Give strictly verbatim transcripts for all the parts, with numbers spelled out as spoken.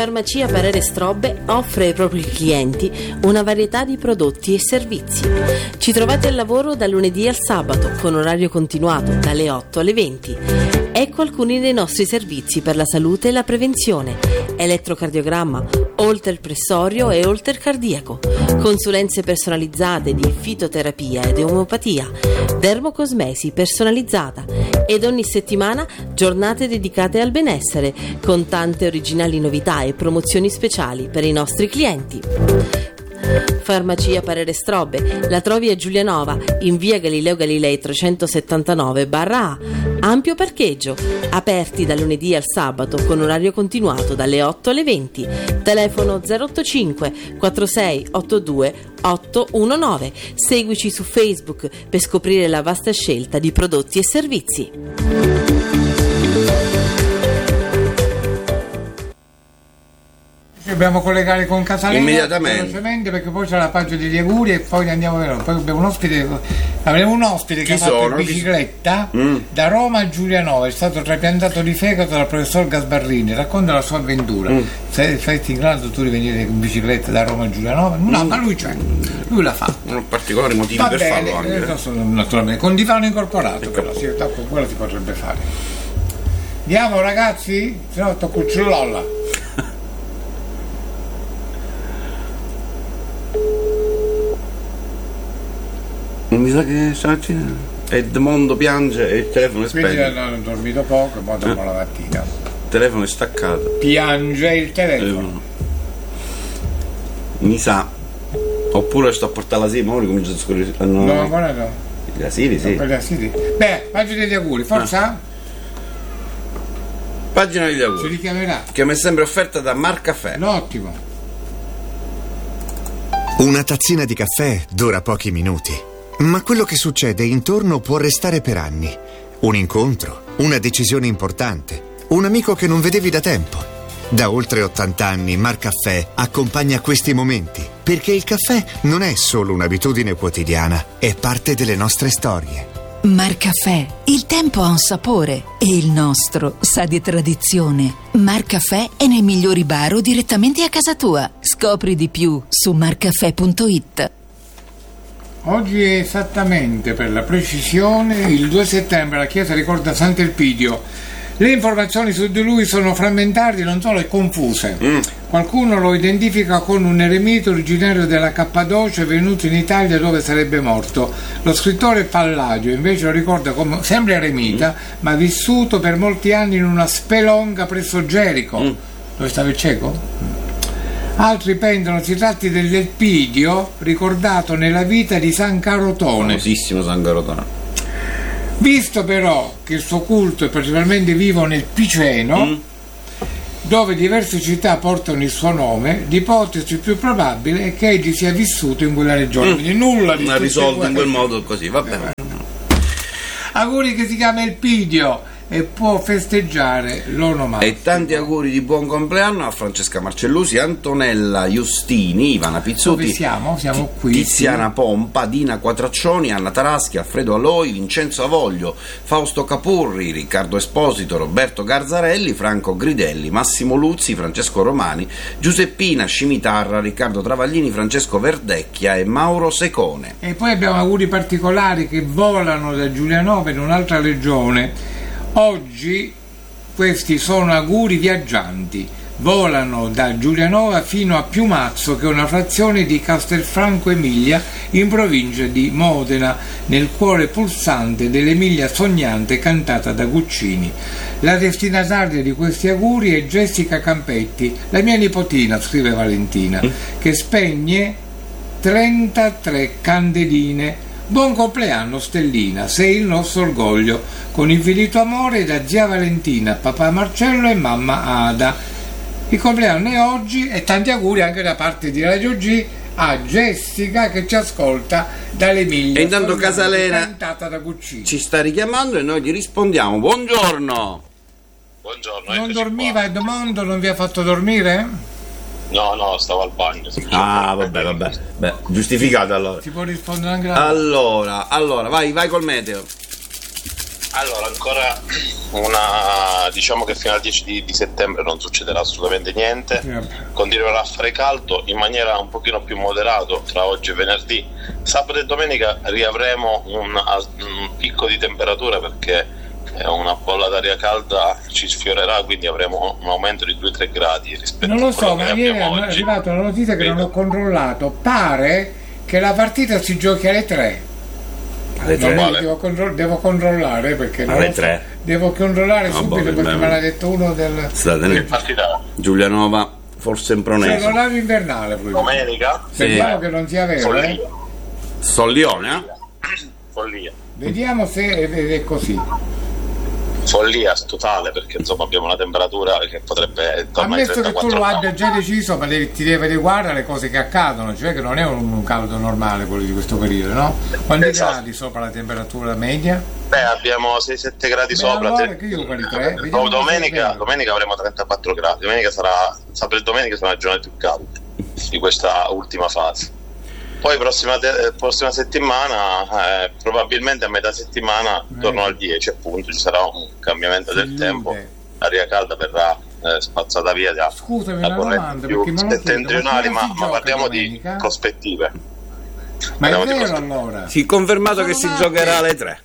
Farmacia Parere Strobbe offre ai propri clienti una varietà di prodotti e servizi. Ci trovate al lavoro dal lunedì al sabato con orario continuato dalle otto alle venti. Ecco alcuni dei nostri servizi per la salute e la prevenzione: elettrocardiogramma, holter pressorio e holter cardiaco, consulenze personalizzate di fitoterapia ed omeopatia, dermocosmesi personalizzata ed ogni settimana giornate dedicate al benessere con tante originali novità e promozioni speciali per i nostri clienti. Farmacia Parere Strobbe la trovi a Giulianova in via Galileo Galilei trecentosettantanove A, ampio parcheggio, aperti dal lunedì al sabato con orario continuato dalle otto alle venti. Telefono zero otto cinque quattro sei otto due otto uno nove. Seguici su Facebook per scoprire la vasta scelta di prodotti e servizi. Dobbiamo collegare con Casalena immediatamente, perché poi c'è la pagina degli auguri e poi andiamo a poi abbiamo un ospite avremo un ospite che Chi ha fatto sono? in bicicletta Mm. da Roma a Giulianova, è stato trapiantato di fegato dal professor Gasbarrini, racconta la sua avventura. Mm. Sei, sei in grado tu di venire in bicicletta da Roma a Giulianova? No, Mm. ma lui c'è, lui l'ha fatto. Non ho particolari motivi Va per bene, farlo anche. eh, sono- naturalmente con divano incorporato, Ecco. però sì, con quello si potrebbe fare. Andiamo ragazzi, se no tocco il cellulare. Mi sa che stamattina Edmondo piange e il telefono è Quindi spento. hanno dormito poco e poi dopo la mattina. Il telefono è staccato. Piange il telefono. Eh, mi sa. Oppure sto a portare l'asilo, ma ora comincio a scorrere. Ah, no, No, ancora no. Gli asili, sì. Per gli assidi. Beh, faccio degli auguri, forza? Pagina degli Ci auguri, richiamerà. che mi è sempre offerta da Marcaffè. No, ottimo. Una tazzina di caffè dura pochi minuti, ma quello che succede intorno può restare per anni. Un incontro, una decisione importante, un amico che non vedevi da tempo. Da oltre ottanta anni Marcaffè accompagna questi momenti, perché il caffè non è solo un'abitudine quotidiana, è parte delle nostre storie. Marcaffè, il tempo ha un sapore e il nostro sa di tradizione. Marcaffè è nei migliori bar o direttamente a casa tua. Scopri di più su marcaffè punto it. Oggi è esattamente, per la precisione, il due settembre la chiesa ricorda Sant'Elpidio. Le informazioni su di lui sono frammentarie, non solo e confuse. Mm. Qualcuno lo identifica con un eremita originario della Cappadocia venuto in Italia dove sarebbe morto. Lo scrittore Palladio invece lo ricorda come sempre eremita, mm. ma vissuto per molti anni in una spelonga presso Gerico. Mm. Dove stava il cieco? Altri pensano si tratti dell'Elpidio ricordato nella vita di San Carotone. Famosissimo San Carotone. Visto però che il suo culto è particolarmente vivo nel Piceno, mm. dove diverse città portano il suo nome, l'ipotesi più probabile è che egli sia vissuto in quella regione. Mm. Quindi nulla di ha risolto in quel modo così, va bene. Auguri che si chiama Elpidio e può festeggiare l'onomastico. E tanti auguri di buon compleanno a Francesca Marcellusi, Antonella Giustini, Ivana Pizzuti. Dove siamo? Siamo qui. Tiziana Pompa, Dina Quattraccioni, Anna Taraschi, Alfredo Aloi, Vincenzo Avoglio, Fausto Capurri, Riccardo Esposito, Roberto Garzarelli, Franco Gridelli, Massimo Luzzi, Francesco Romani, Giuseppina Scimitarra, Riccardo Travaglini, Francesco Verdecchia e Mauro Secone. E poi abbiamo auguri particolari che volano da Giulianova in un'altra regione. Oggi questi sono auguri viaggianti, volano da Giulianova fino a Piumazzo, che è una frazione di Castelfranco Emilia in provincia di Modena, nel cuore pulsante dell'Emilia sognante cantata da Guccini. La destinataria di questi auguri è Jessica Campetti, la mia nipotina, scrive Valentina, che spegne trentatré candeline. Buon compleanno Stellina, sei il nostro orgoglio, con infinito amore da zia Valentina, papà Marcello e mamma Ada. Il compleanno è oggi e tanti auguri anche da parte di Radio G a Jessica che ci ascolta dall'Emilia. E intanto Casalena cantata da Guccini. ci sta richiamando e noi gli rispondiamo. Buongiorno. Buongiorno. Non eccoci dormiva qua. Edmondo, non vi ha fatto dormire? No, no, stavo al bagno. Ah, vabbè, vabbè. Beh, giustificato allora. Si può rispondere anche la... Allora, allora, vai, vai col meteo. Allora, ancora una, diciamo che fino al dieci di, di settembre non succederà assolutamente niente, continuerà a fare caldo in maniera un pochino più moderato tra oggi e venerdì. Sabato e domenica riavremo un, un picco di temperatura perché una bolla d'aria calda ci sfiorerà, quindi avremo un aumento di due tre gradi rispetto non lo a quello so, che ma ieri è abbiamo oggi. arrivata una notizia che non ho controllato, pare che la partita si giochi alle tre. Alle tre? No, devo, controll- devo controllare perché non Alle lo so. tre? Devo controllare No, subito boh, perché beh, me l'ha detto uno del State Partita Giulianova, forse cioè, Impronese. l'orario invernale proprio. domenica, Speriamo che non sia vero, follia. eh? Sollione, eh? follia. Vediamo se è, è così. Follia totale, perché insomma abbiamo una temperatura che potrebbe tornare ai Ammesso che tu trentaquattro lo abbia gradi. già deciso, ma devi- ti devi adeguare alle cose che accadono, cioè che non è un, un caldo normale quello di questo periodo, no? Quanti Esatto. gradi sopra la temperatura media? Beh, abbiamo sei sette gradi Beh, sopra. allora te- che io quelli tre, Do- vediamo domenica, se- domenica avremo trentaquattro gradi. Domenica sarà, sabato e domenica sarà la giornata più calda di questa ultima fase. Poi prossima, te- prossima settimana, eh, probabilmente a metà settimana, intorno al dieci appunto, ci sarà un cambiamento del Chiude. tempo. L'aria calda verrà eh, spazzata via da, Scusami, da una correnti domanda, più perché me lo chiedo, settentrionali, ma ma, si ma gioca parliamo domenica? di prospettive. Ma è Parliamo di vero prospettive. allora? Sì, confermato Ma che sono si matti. giocherà alle tre.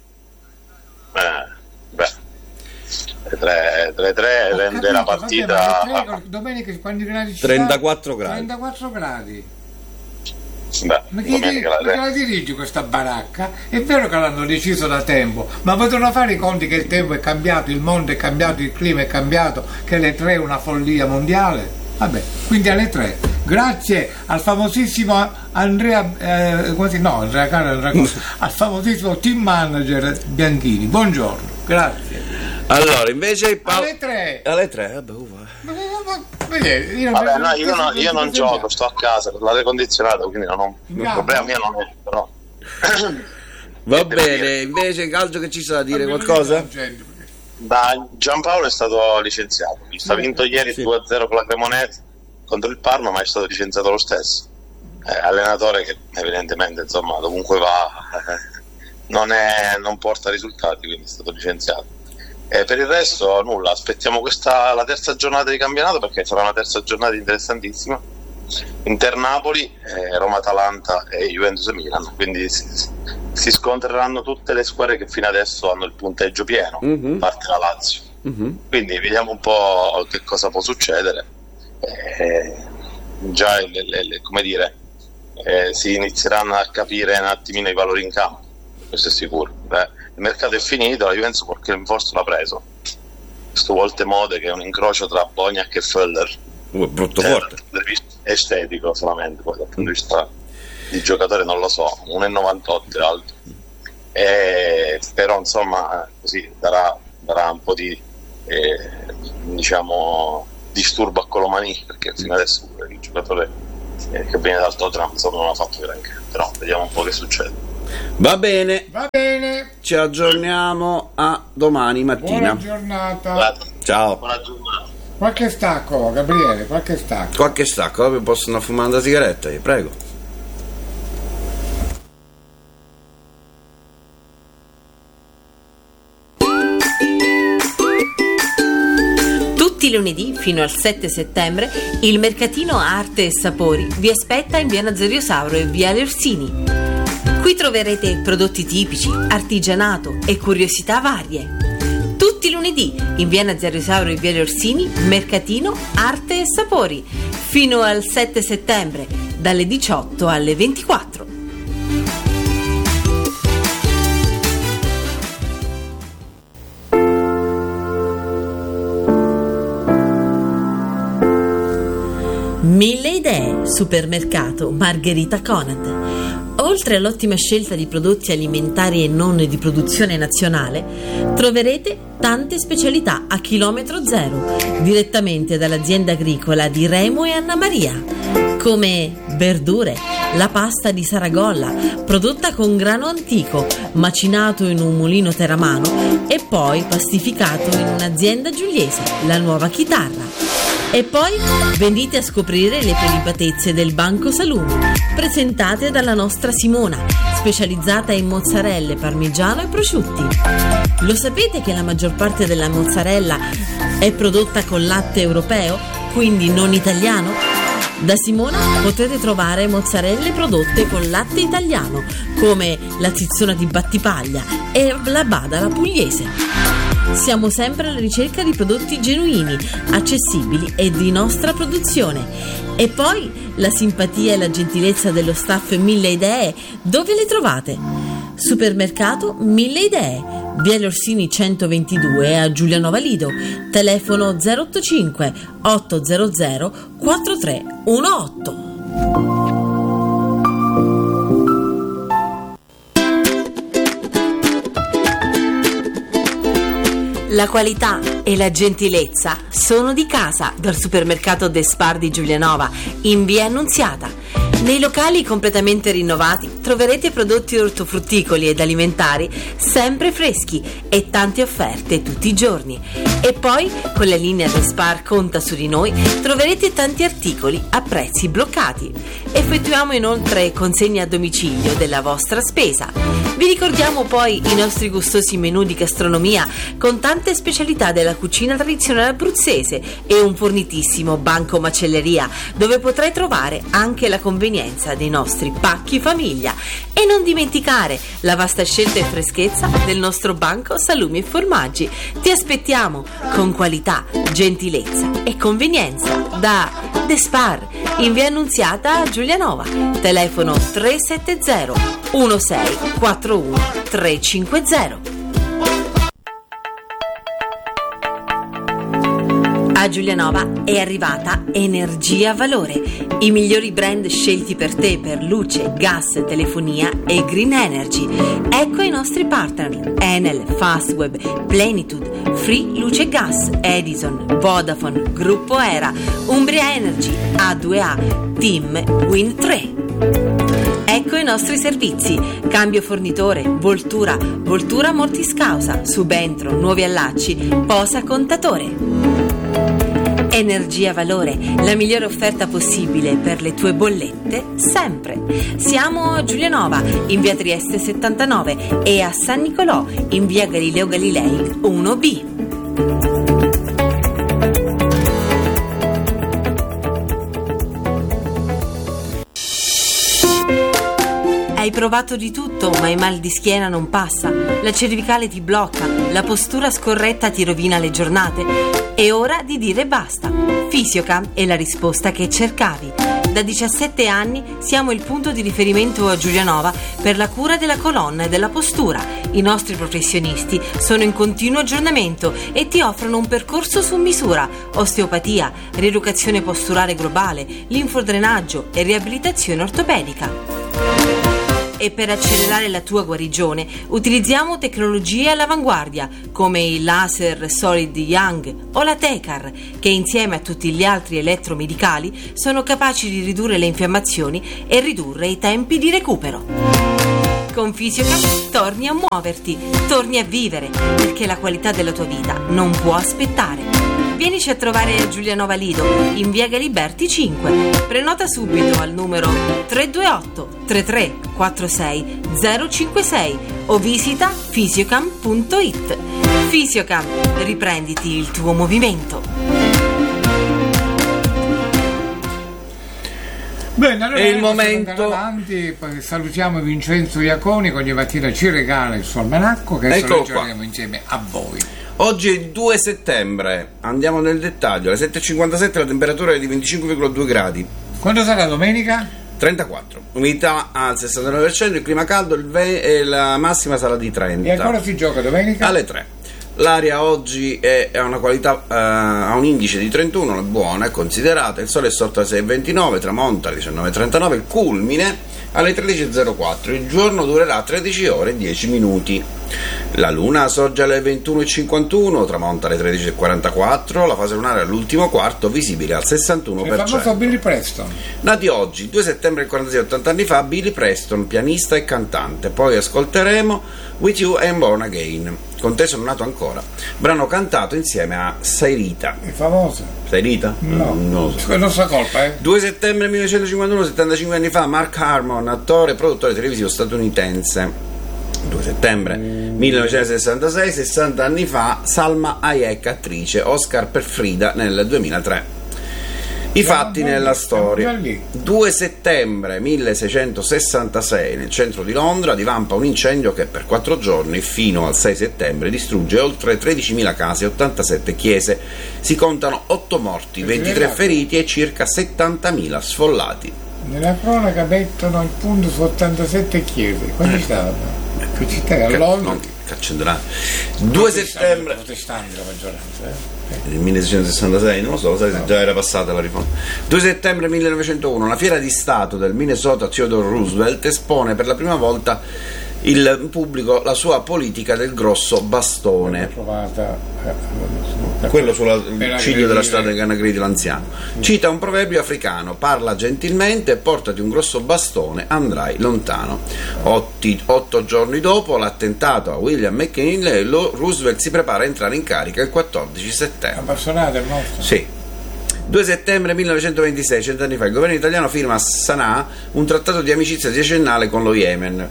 Eh, beh, le tre, tre, tre Ho rende capito, la vabbè, partita. ma le tre, domenica quanti gradi ci trentaquattro sta? gradi. trentaquattro gradi. Beh, Ma chi domenica la perché tre. la dirigi questa baracca? È vero che l'hanno deciso da tempo, ma potevano fare i conti che il tempo è cambiato, il mondo è cambiato, il clima è cambiato, che le tre è una follia mondiale? Vabbè, quindi alle tre. Grazie al famosissimo Andrea, eh, come si, no, Andrea Caro, Andrea Costa, al famosissimo team manager Bianchini. Buongiorno, grazie. Allora, invece pa- Alle tre. alle tre, vabbè, uva. Ma- ma- ma- vedete, io Vabbè, non- no, io, non, io non gioco, sto a casa con l'aria condizionata, quindi non ho, In il gamba? problema mio non è, però. Va Che devo bene, dire? invece Calcio che ci sa da dire Vabbè, qualcosa? gente, Da Giampaolo è stato licenziato, ha vinto ieri Sì. due a zero con la Cremonese contro il Parma, ma è stato licenziato lo stesso. Eh, allenatore che evidentemente insomma dovunque va eh, non, è, non porta risultati, quindi è stato licenziato. E per il resto nulla, aspettiamo questa, la terza giornata di campionato, perché sarà una terza giornata interessantissima. Inter-Napoli, eh, Roma-Atalanta e Juventus-Milan, quindi si, si scontreranno tutte le squadre che fino adesso hanno il punteggio pieno, Mhm. a parte la Lazio. Mhm. Quindi vediamo un po' che cosa può succedere. Eh, già le- le- le- come dire, eh, si inizieranno a capire un attimino i valori in campo, questo è sicuro. Beh, il mercato è finito, la Juventus perché forse l'ha preso questo Voltemode, che è un incrocio tra Bognac e Föller. Uh, brutto Cioè, forte. dal punto di vista estetico solamente, poi dal punto di vista di giocatore non lo so, uno virgola novantotto è alto. E, però insomma così darà, darà un po' di eh, diciamo disturbo a Colomani, perché fino adesso il giocatore eh, che viene dal Tottenham insomma non ha fatto granché, però vediamo un po' che succede. Va bene, Va bene, ci aggiorniamo a domani mattina. buona giornata. Grazie. Ciao. Buona giornata. Qualche stacco, Gabriele, qualche stacco. Qualche stacco, vabbè, possono fumare una sigaretta, io prego. Tutti i lunedì fino al sette settembre il mercatino Arte e Sapori vi aspetta in via Nazariosauro e via Lersini. Qui troverete prodotti tipici, artigianato e curiosità varie. Tutti i lunedì in via Nazariosauro e via Lersini, mercatino Arte e Sapori, fino al sette settembre, dalle diciotto alle ventiquattro. Mille idee, supermercato Margherita Conad. Oltre all'ottima scelta di prodotti alimentari e non di produzione nazionale, troverete tante specialità a chilometro zero, direttamente dall'azienda agricola di Remo e Anna Maria, come verdure, la pasta di Saragolla, prodotta con grano antico, macinato in un mulino teramano e poi pastificato in un'azienda giuliese, la Nuova Chitarra. E poi venite a scoprire le prelibatezze del Banco Salumi, presentate dalla nostra Simona, specializzata in mozzarelle, parmigiano e prosciutti. Lo sapete che la maggior parte della mozzarella è prodotta con latte europeo, quindi non italiano? Da Simona potrete trovare mozzarelle prodotte con latte italiano, come la zizzona di Battipaglia e la Badala pugliese. Siamo sempre alla ricerca di prodotti genuini, accessibili e di nostra produzione. E poi la simpatia e la gentilezza dello staff Mille Idee, dove le trovate? Supermercato Mille Idee, Via Orsini centoventidue a Giulianova Lido, telefono zero otto cinque otto zero zero quattro tre uno otto. La qualità e la gentilezza sono di casa dal supermercato Despar di Giulianova, in via Annunziata. Nei locali completamente rinnovati troverete prodotti ortofrutticoli ed alimentari sempre freschi e tante offerte tutti i giorni. E poi, con la linea Despar Conta su di noi, troverete tanti articoli a prezzi bloccati. Effettuiamo inoltre consegne a domicilio della vostra spesa. Vi ricordiamo poi i nostri gustosi menù di gastronomia con tante specialità della cucina tradizionale abruzzese e un fornitissimo banco macelleria, dove potrai trovare anche la convenienza dei nostri pacchi famiglia. E non dimenticare la vasta scelta e freschezza del nostro banco salumi e formaggi. Ti aspettiamo con qualità, gentilezza e convenienza da Despar, in via Annunziata a Giulianova, telefono tre sette zero uno sei quattro uno tre cinque zero. A Giulianova è arrivata Energia Valore, i migliori brand scelti per te per luce, gas, telefonia e green energy. Ecco i nostri partner: Enel, Fastweb, Plenitude, Free Luce e Gas, Edison, Vodafone, Gruppo Era, Umbria Energy, A due A, Team, Wind tre. Ecco i nostri servizi: cambio fornitore, voltura, voltura mortiscausa, subentro, nuovi allacci, posa contatore. Energia Valore, la migliore offerta possibile per le tue bollette, sempre. Siamo a Giulianova, in via Trieste settantanove, e a San Nicolò, in via Galileo Galilei uno B. Hai provato di tutto, ma il mal di schiena non passa, la cervicale ti blocca, la postura scorretta ti rovina le giornate. È ora di dire basta. Fisiocam è la risposta che cercavi. Da diciassette anni siamo il punto di riferimento a Giulianova per la cura della colonna e della postura. I nostri professionisti sono in continuo aggiornamento e ti offrono un percorso su misura: osteopatia, rieducazione posturale globale, linfodrenaggio e riabilitazione ortopedica. E per accelerare la tua guarigione utilizziamo tecnologie all'avanguardia come il laser Solid Young o la Tecar, che insieme a tutti gli altri elettromedicali sono capaci di ridurre le infiammazioni e ridurre i tempi di recupero. Con Fisiocam torni a muoverti, torni a vivere, perché la qualità della tua vita non può aspettare. Vienici a trovare a Giulianova Lido, in via Galiberti cinque. Prenota subito al numero tre due otto tre tre quattro sei zero cinque sei o visita fisiocam punto it. Fisiocam, riprenditi il tuo movimento. Bene, allora è il momento. Avanti, poi salutiamo Vincenzo Iaconi, che ogni mattina ci regala il suo almanacco, che adesso leggeremo insieme a voi. Oggi è il due settembre, andiamo nel dettaglio. Alle sette e cinquantasette la temperatura è di venticinque virgola due gradi. Quando sarà domenica? trentaquattro. Umidità al sessantanove per cento, il clima caldo, il ve- e la massima sarà di trenta. E ancora si gioca domenica? Alle tre. L'aria oggi è a una qualità, eh, ha un indice di trentuno, è buona, è considerata. Il sole è sorto alle sei e ventinove, tramonta alle diciannove e trentanove, il culmine alle tredici e zero quattro. Il giorno durerà tredici ore e dieci minuti. La Luna sorge alle ventuno e cinquantuno, tramonta alle tredici e quarantaquattro, la fase lunare all'ultimo quarto, visibile al sessantuno per cento. Il famoso Billy Preston. Nati oggi, due settembre del quarantasei, ottanta anni fa, Billy Preston, pianista e cantante. Poi ascolteremo With You I'm Born Again, Con te sono nato ancora, brano cantato insieme a Sairita. È famosa? Sairita? No, Mm, non lo so. è nostra colpa, eh? due settembre millenovecentocinquantuno, settantacinque anni fa, Mark Harmon, attore e produttore televisivo statunitense. due settembre millenovecentosessantasei, sessanta anni fa, Salma Hayek, attrice, Oscar per Frida nel duemilatré. I fatti nella storia. due settembre milleseicentosessantasei, nel centro di Londra divampa un incendio che per quattro giorni, fino al sei settembre, distrugge oltre tredicimila case e ottantasette chiese. Si contano otto morti, ventitré feriti e circa settantamila sfollati. Nella cronaca mettono il punto su ottantasette chiese. Quanti stavano? Che città è a Londra? Caccenderà. due settembre protestanti la maggioranza, eh? nel milleseicentosessantasei, non lo so, sai se già era passata la riforma. due settembre millenovecentouno, la fiera di Stato del Minnesota Theodore Roosevelt espone per la prima volta il pubblico la sua politica del grosso bastone. Provata, eh, quello sul ciglio della strada di Canagridi l'anziano. Cita un proverbio africano: parla gentilmente e portati un grosso bastone, andrai lontano. Otti, otto giorni dopo l'attentato a William McKinley, Roosevelt si prepara a entrare in carica il quattordici settembre. Appassionato il nostro? Sì. due settembre millenovecentoventisei, cent'anni fa, il governo italiano firma a Sana'a un trattato di amicizia decennale con lo Yemen.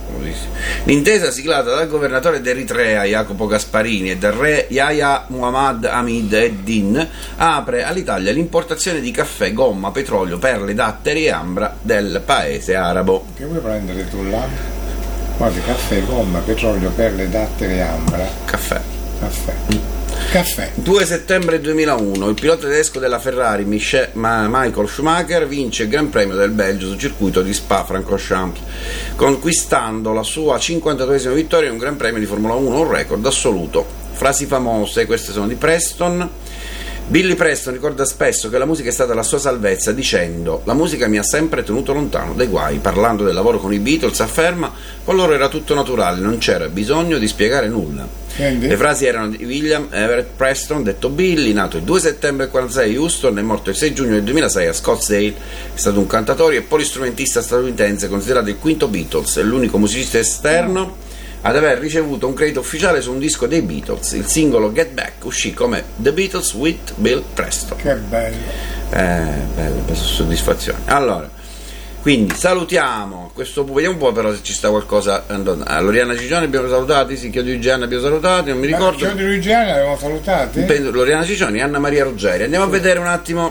L'intesa siglata dal governatore d'Eritrea Jacopo Gasparini e dal re Yahya Muhammad Hamid ed-Din apre all'Italia l'importazione di caffè, gomma, petrolio, perle, datteri e ambra del paese arabo. Che vuoi prendere tu là? Guarda, caffè, gomma, petrolio, perle, datteri e ambra. Caffè. Caffè. Caffè. due settembre duemilauno, il pilota tedesco della Ferrari Michel, Ma, Michael Schumacher vince il Gran Premio del Belgio sul circuito di Spa-Francorchamps, conquistando la sua cinquantatreesima vittoria in un Gran Premio di Formula uno, un record assoluto. Frasi famose, queste sono di Preston. Billy Preston ricorda spesso che la musica è stata la sua salvezza, dicendo: la musica mi ha sempre tenuto lontano dai guai. Parlando del lavoro con i Beatles afferma: con loro era tutto naturale, non c'era bisogno di spiegare nulla. Quindi? Le frasi erano di William Everett Preston, detto Billy, nato il due settembre del quarantasei a Houston e morto il sei giugno del duemilasei a Scottsdale. È stato un cantautore e polistrumentista statunitense, considerato il quinto Beatles e l'unico musicista esterno ad aver ricevuto un credito ufficiale su un disco dei Beatles. Il singolo Get Back uscì come The Beatles with Bill Preston. Che bello. Eh, bello, bella soddisfazione. Allora, quindi salutiamo questo, vediamo un po' però se ci sta qualcosa. Allora, Loriana Ciccioni abbiamo salutati, sì, Chiodo di Gianna abbiamo salutati, non mi ricordo. Chiodo di Gianna abbiamo salutati? Penso, Loriana Ciccioni, Anna Maria Ruggeri. Andiamo sì. a vedere un attimo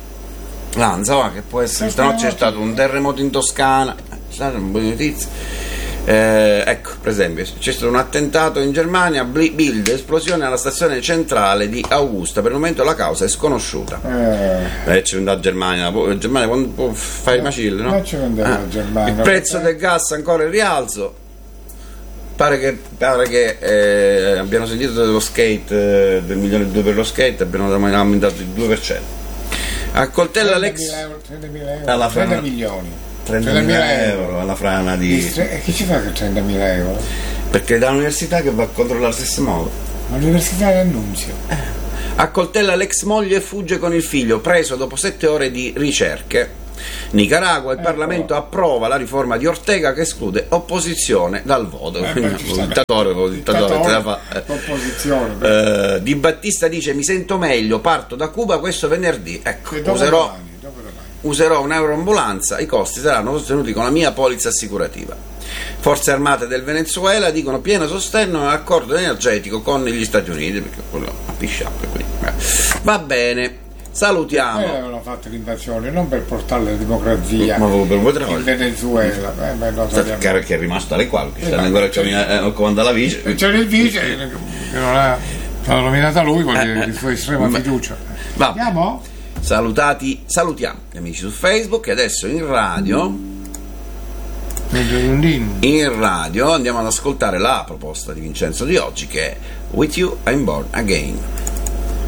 Lanza, va, che può essere. Stanotte c'è stato un terremoto in Toscana, sono buone notizie. Eh, ecco, per esempio, c'è stato un attentato in Germania, Bild, esplosione alla stazione centrale di Augusta. Per il momento la causa è sconosciuta. Eh, eh c'è da Germania, la Germania quando può fare i macilli, no? Ah, Germania, il prezzo del gas ancora in rialzo. Pare che, pare che eh, abbiano sentito dello skate, eh, del milione e due per lo skate, abbiano aumentato il due per cento. A coltella l'ex trentamila euro, alla trenta milioni. trentamila euro alla frana di... E che ci fa con trentamila euro? Perché è da un'università che va a controllare allo stesso modo. L'università di Annunzio. Eh. Accoltella l'ex moglie e fugge con il figlio, preso dopo sette ore di ricerche. Nicaragua, il eh, Parlamento però. approva la riforma di Ortega che esclude opposizione dal voto. Eh, Quindi, un dittatore, un dittatore, dittatore fa, opposizione. Eh, Di Battista dice: mi sento meglio, parto da Cuba questo venerdì. Ecco, userò... Domani, userò un'euroambulanza, i costi saranno sostenuti con la mia polizza assicurativa. Forze armate del Venezuela dicono pieno sostegno all'accordo energetico con gli Stati Uniti, perché quello a pisciato, quindi. Va bene, salutiamo. Eh, avevano fatto l'invasione non per portare la democrazia ma per in Venezuela, eh, beh, non che, che è rimasto tale quale, che sta ancora eh, comanda la vice. C'è il vice che non ha, l'ha nominata lui con eh, la sua estrema fiducia. Va. Andiamo? Salutati, salutiamo gli amici su Facebook e adesso in radio in radio andiamo ad ascoltare la proposta di Vincenzo di oggi, che è With You I'm Born Again.